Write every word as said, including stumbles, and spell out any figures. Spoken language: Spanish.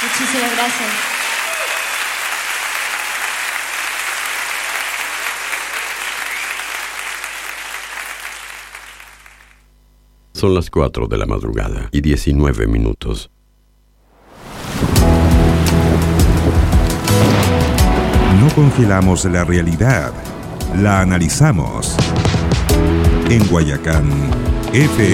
Muchísimas gracias. Son las cuatro de la madrugada y diecinueve minutos. No congelamos la realidad, la analizamos. En Guayacán, F